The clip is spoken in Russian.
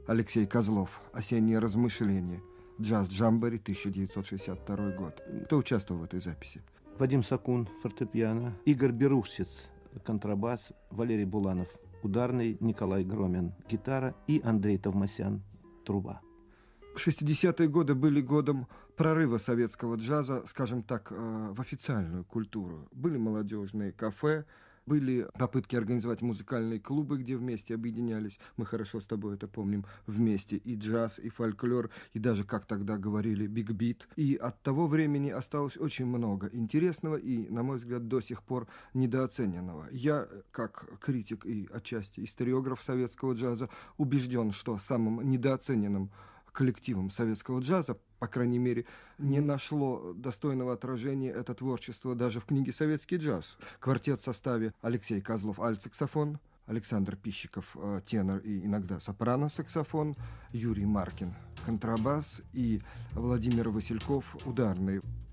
Алексей Козлов «Осенние размышления». Джаз-джамбори, 1962 год. Кто участвовал в этой записи? Вадим Сакун, фортепиано, Игорь Берушсиц, контрабас, Валерий Буланов, ударный, Николай Громин, гитара и Андрей Товмасян, труба. 60-е годы были годом прорыва советского джаза, скажем так, в официальную культуру. Были молодежные кафе, были попытки организовать музыкальные клубы, где вместе объединялись, мы хорошо с тобой это помним, вместе и джаз, и фольклор, и даже, как тогда говорили, биг-бит. И от того времени осталось очень много интересного и, на мой взгляд, до сих пор недооцененного. Я, как критик и отчасти историограф советского джаза, убежден, что самым недооцененным коллективом советского джаза, по крайней мере, не нашло достойного отражения это творчество даже в книге «Советский джаз». Квартет в составе Алексей Козлов альт-саксофон, Александр Пищиков тенор и иногда сопрано-саксофон, Юрий Маркин контрабас и Владимир Васильков ударный.